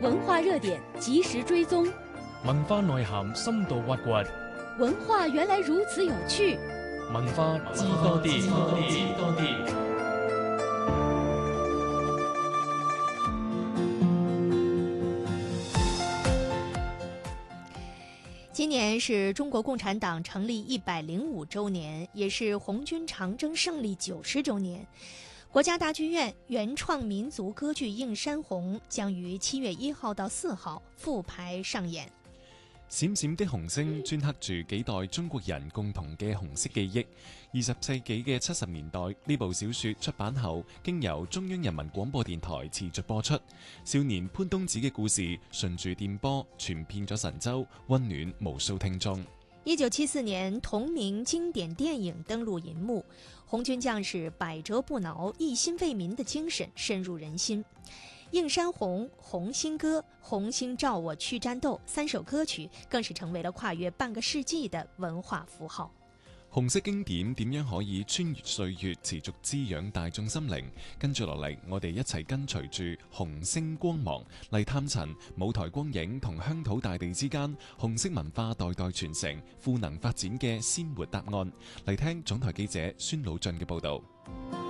文化熱點及時追蹤， 文化內涵深度挖掘， 文化原來如此有趣， 文化知多啲。 今年是中國共產黨成立105周年，也是紅軍長征勝利90周年。國家大劇院原創民族歌劇《映山紅》將於7月1號到4號復排上演。 閃閃的紅星鐫刻住幾代中國人共同嘅紅色記憶。20世紀嘅70年代，呢部小說出版後，經由中央人民廣播電台持續播出。少年潘冬子嘅故事順住電波傳遍咗神州，溫暖無數聽眾。 1974年，同名經典電影登陸銀幕，紅軍將士百折不撓、一心為民的精神深入人心。映山紅、紅星歌、紅星照我去戰鬥3首歌曲更是成為了跨越半個世紀的文化符號。 紅色經典點樣可以穿越歲月，持續滋養大眾心靈？跟住落嚟，我哋一齊跟隨住紅星光芒嚟探尋舞台光影同鄉土大地之間紅色文化代代傳承、賦能發展嘅鮮活答案。嚟聽總台記者孫老俊嘅報道。